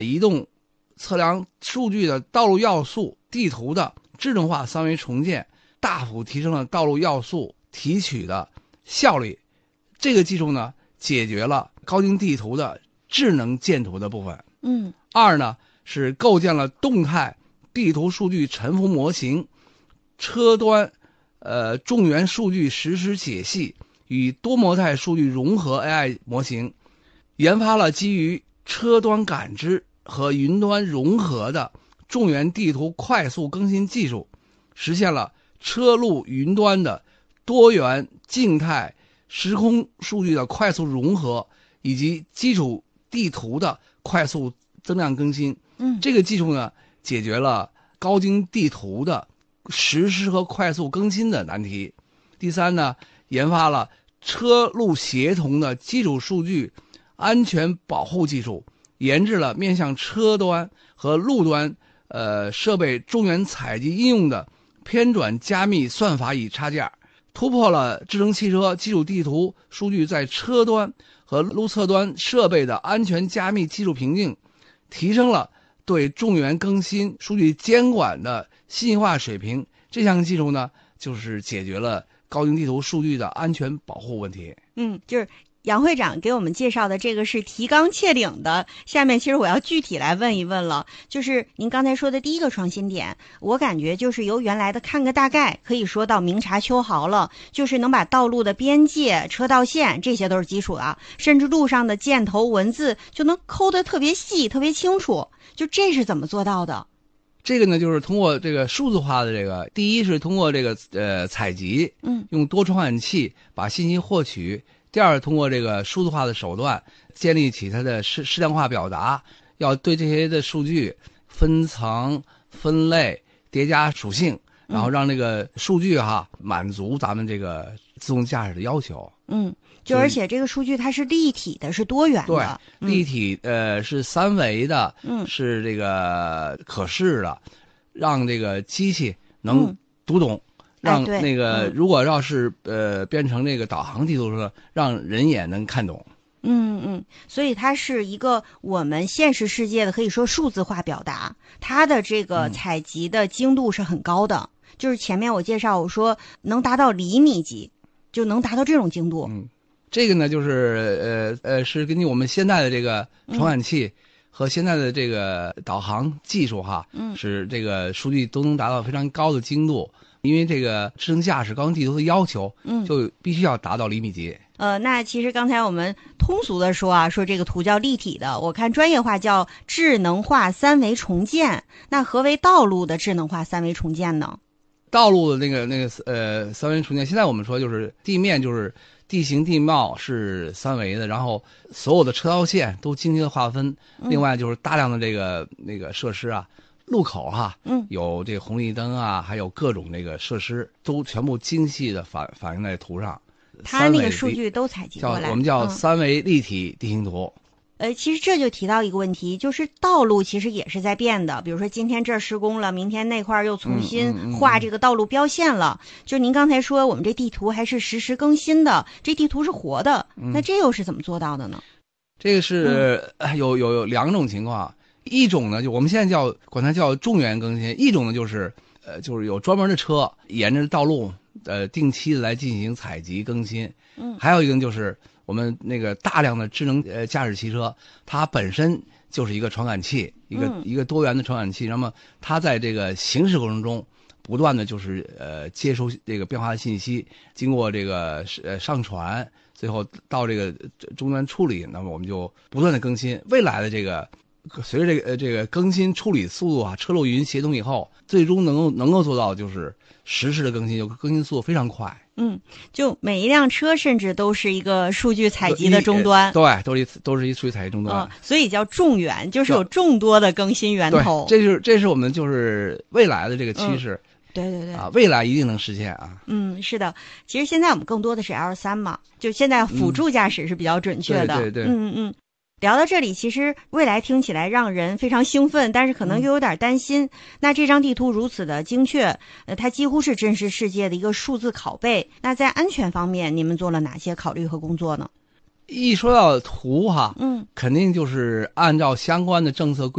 移动测量数据的道路要素地图的智能化三维重建，大幅提升了道路要素提取的效率。这个技术呢，解决了高精地图的智能建图的部分。二呢，是构建了动态地图数据沉浮模型，车端众源数据实时解析与多模态数据融合 AI 模型，研发了基于车端感知和云端融合的众源地图快速更新技术，实现了车路云端的多元静态时空数据的快速融合，以及基础地图的快速增量更新。这个技术呢，解决了高精地图的实时和快速更新的难题。第三呢，研发了车路协同的基础数据安全保护技术，研制了面向车端和路端设备众源采集应用的偏转加密算法与插件，突破了智能汽车基础地图数据在车端和路侧端设备的安全加密技术瓶颈，提升了对众源更新数据监管的信息化水平。这项技术呢，就是解决了高精地图数据的安全保护问题。 就是杨会长给我们介绍的这个是提纲挈领的，下面其实我要具体来问一问了，就是您刚才说的第一个创新点，我感觉就是由原来的看个大概可以说到明察秋毫了，就是能把道路的边界、车道线这些都是基础啊，甚至路上的箭头文字就能抠得特别细、特别清楚，就这是怎么做到的？ 这个呢，就是通过这个数字化的这个，第一是通过这个采集，用多传感器把信息获取。第二，通过这个数字化的手段建立起它的适量化表达，要对这些的数据分层、分类、叠加属性，然后让这个数据满足咱们这个自动驾驶的要求。 就而且这个数据它是立体的，是多元的。 对，立体是三维的，是这个可视的，让这个机器能读懂。让那个如果要是编成这个导航地图的时候，让人也能看懂。 所以它是一个我们现实世界的可以说数字化表达，它的这个采集的精度是很高的。就是前面我介绍我说能达到厘米级，就能达到这种精度。 这个呢，就是是根据我们现在的这个传感器和现在的这个导航技术使这个数据都能达到非常高的精度。因为这个智能驾驶高精地图的要求，就必须要达到厘米级。 那其实刚才我们通俗的说说这个图叫立体的，我看专业化叫智能化三维重建。那何为道路的智能化三维重建呢？ 道路的那个三维重建，现在我们说就是地面就是地形地貌是三维的，然后所有的车道线都精确的划分。另外就是大量的这个设施路口有这个红绿灯还有各种这个设施都全部精细的反映在图上。 它那个数据都采集过来， 我们叫三维立体地形图。 其实这就提到一个问题，就是道路其实也是在变的。比如说今天这儿施工了，明天那块又重新画这个道路标线了。就您刚才说我们这地图还是实时更新的，这地图是活的，那这又是怎么做到的呢？ 这个是有两种情况。一种呢，就我们现在管它叫众源更新；一种呢，就是有专门的车沿着道路定期的来进行采集更新。还有一个就是我们那个大量的智能驾驶汽车，它本身就是一个传感器，一个多元的传感器。那么它在这个行驶过程中，不断的就是接收这个变化的信息，经过这个上传，最后到这个终端处理，那么我们就不断的更新。未来的这个随着这个更新处理速度车路云协同以后，最终能够做到就是实时的更新，就更新速度非常快。 就每一辆车甚至都是一个数据采集的终端。 对，都是一数据采集终端。 所以叫众源，就是有众多的更新源头。 这是我们就是未来的这个趋势。 对未来一定能实现是的。其实现在我们更多的是 L3嘛，就现在辅助驾驶是比较准确的。 对。 聊到这里，其实未来听起来让人非常兴奋，但是可能又有点担心。那这张地图如此的精确，它几乎是真实世界的一个数字拷贝。那在安全方面，你们做了哪些考虑和工作呢？ 一说到图肯定就是按照相关的政策规